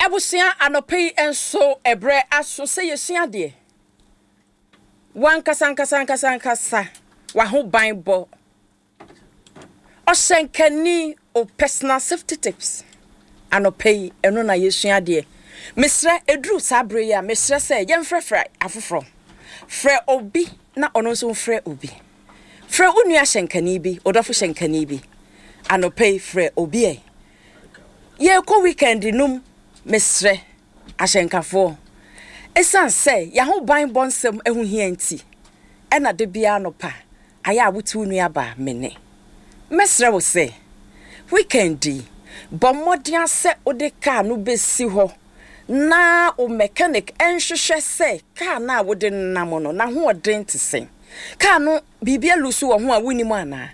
Ebusia anope enso ebre aso se yesua de. Wan kasa wa ho ban bo. Oshenkani o personal safety tips. Anope eno na yesua de. Mesre edru sabre ya mesre se yemfrefra afofro. Frɛ obi na ono nso frɛ obi. Frɛ unua shenkani bi, odofo shenkani bi. Anope frɛ obi e. Ye ko weekend num mesre ahyenkafo. Esan say ya ho ban bonsem ehu hia nti. E na de bia no pa. Aya abuti unua ba mene. Mesre wo say weekend bommodian se ode car no besi ho. Na o mechanic enhwehwe se car na wode nam no na ho odren te sen. Car no bibia lusu wo ho a wuni mu ana.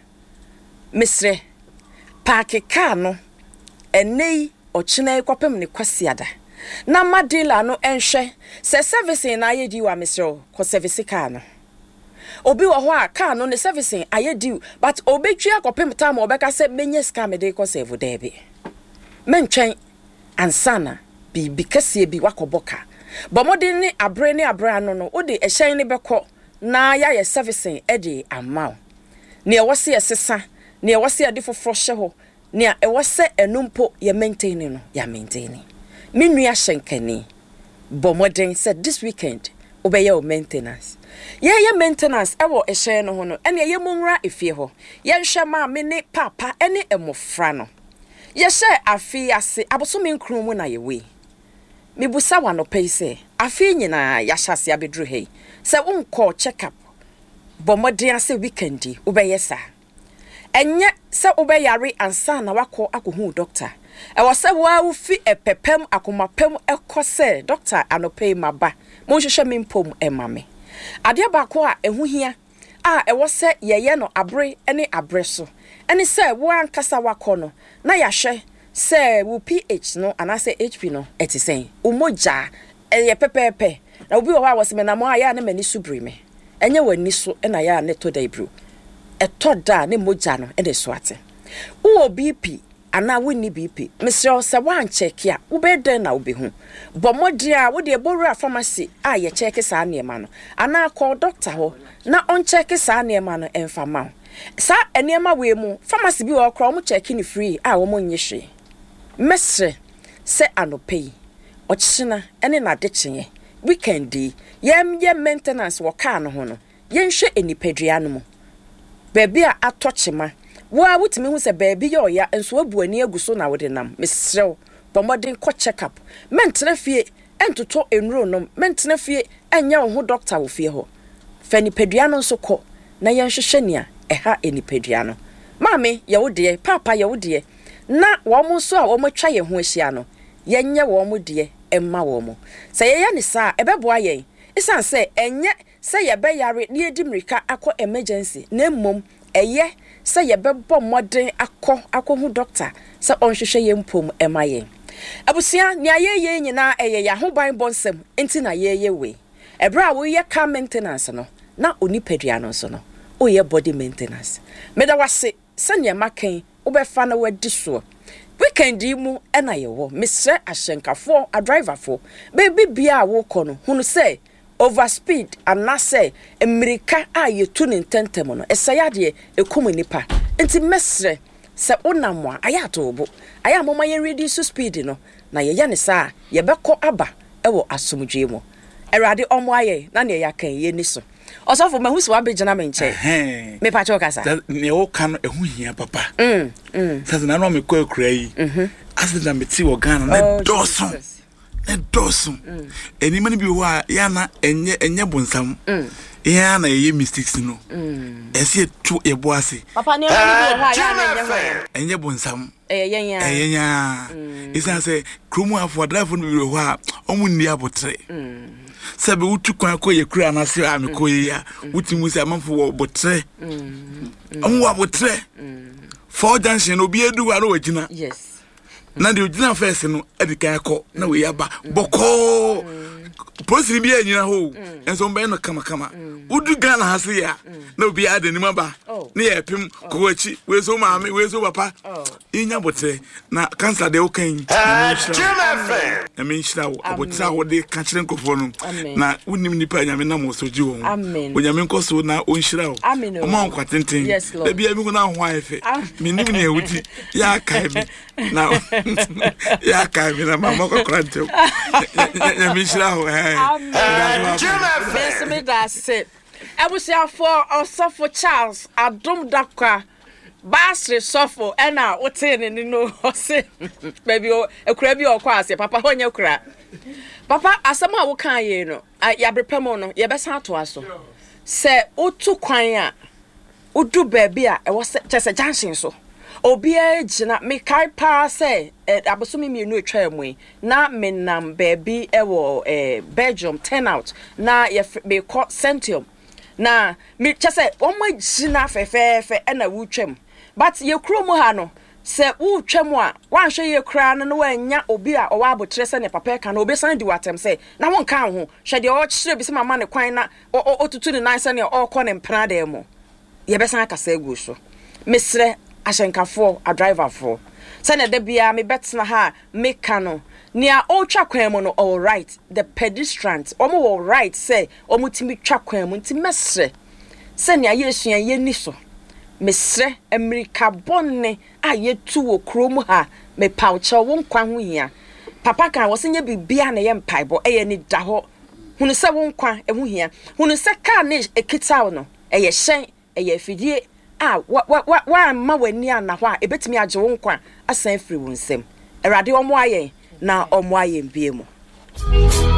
Mesre park car no enei ochina kwapem ne kwasiada. Na madila no enhwe se servicing na ayedi wa mesre ko service car no. Obi wo ho a car no ne servicing ayedi but obetwi akopem time obeka se menye ska me de ko save debe. Mentwen ansana bi kase bi wakoboka. Bomodin ni abre no ode ehyen ne beko na ya ye servicing ede amaw. Ne e wose esesa, ne e wose ade foforo hye ho, ne e wose enumpo ye maintain no, ya maintain. Minua shenkani. Bomodin said this weekend obeye o maintenance. Ye maintenance ewo ehyen no ho no, ene ye monwura efie ho. Ye hwe ma me ne papa ene emofra no. Ye she afi ase aboso me nkru mu na ye we. Mibusa wano pay se afi nyina ya hyase abedru hei se wonko check up bomodin ase weekendi ubeye sa enye se ubeyare ansa na wako akohu doctor e wo se wa ufi epepem akomapem ekose doctor anope maba mo hwehwe me mpom emame ade ba ko a ehu hia a e wo se yeye no abre ene abre so ene se wo ankasa wako no na ya hwe se wo pH no anase HP no etisen umoja eye pepepe na obi wo ha wo se me na mo aya na mani subri me enye wani so na ya ne to da ibru etoda ne moja no ede so ate wo BP ana woni BP mesre se wan check ya wo be den na obi hu bomodi a wo de boru pharmacy a ye check sa na ema no ana call doctor ho na on check sa na ema no emfama sa enema we mu pharmacy bi wo kro mo check ni free a wo mo nyehwe mesre se anope ochina ene na dekyenye weekend ye maintenance wo car no ho no ye nhwe enipadua no mu baabi a atochema wo a wutimi hu se baabi ye oya enso abuani aguso na wode nam mesrew bomodin ko check up mentena fie entoto enro no mentena fie enya wo ho doctor wo fie ho fa nipadua no nso ko na ye nhwehwe nia eha enipadua no maame ye wo de papa ye wo de na wo mo so a wo matwa ye ho ahia no yenye wo mo de emma wo mo se ye ne sa ebeboa ye isan se enye se ye be yare ne edimrika akọ emergency na mmom eye se ye be bọ modern akọ hu doctor se onhwehwe ye mpom emma ye abusia ne ayeye nyina eye ya ho ban bonsem enti na ye we ebra wo ye car maintenance no na onipadua no so no o ye body maintenance meda wase se ne makan obefa na wadi so weekend mu ena ye wo mesre ahyenkafo a driver fo baby bia wo kono hunu say overspeed anase emirika a ye tu ne tentem no esaya de ekomanipa enti mesre se onamwa aya tobo aya moma ye reduce speed no na ye ne sa ye beko aba ewo asomdwe mu erade omo aye na ne yakan ye ni so osofo mahusi wa bejana menche me pa choka sa ne wo kan ehu hia papa sasa na no me ko akura yi asida meti wo Ghana na doson eni mani bi ho a ya na enye bonsam ya na ye mistakes no ese tu ye boase papa ne bi ho ya na enye bonsam eyenya isa se kromu afo drive no bi ho a omunni abotre sabe utu kwa ko ye kura na se amiko ya utimu se amanfo wo botre omwa botre for junction obi edu wa ro wagina yes na de ogina first no edika ko na we yaba boko police bi anyina ho enso mbe no kama udu Ghana hase ya na obi ade ni maba na ye pem ko achi we so maame we so papa inya botre na cancer de okan na me nshira wo abotra wo de ka kire nkofo no na unim nipa nyame na mo so ji wo onyame nkoso na onshira wo o ma nkwa tenten da bia mi ko na ho ayefe me nim ne ewuti ya kai bi na ya kai bi na mama ko krante ya mi nshira wo Yes, me that's it. I was here for Suffer Charles, Adum Dakwa, Basri Suffer, and now what's in and you know, maybe a crabby or quasi, Papa, when you cry. Papa, as somehow will can you know, I yabripemono, your best heart to us. Say, O to quanya, O do baby, I was just a dancing so. Obia jina me kai pa say abosumi me no twamwe na me nam baby ewo Belgium 10 out na ye be call Centium na me chese omo jina fefefe na wutwam but ye kromo ha no se wutwam a wanhwe ye kra no wanya obi a owa abotre se ne papa ka na obi san di watem se na won kan ho hwe de o kyere bi se mama ne kwan na otutu ne nan se ne o kɔ ne mpra da mu ye be san akasa egu so mesre ashenkafo a driver for sene de bia me betna ha me kano nia o twa kwan mu no all right the pedestrians omo all right say omo timi twa kwan mu nti mesre sene ya yesua ye ni so mesre america bonne a yetu wo krom ha me pauche wo nkwa ho hia papa kan wo senye bibia na ye mpaibo eye ni da ho hunu se wo nkwa e ho hia hunu se ka ne ekitaw no eye hyen eye fidie wa ma wani ana hwa ebetimi agye wo nkwa asan free wo nsem erade omo ayen na omo ayen biemu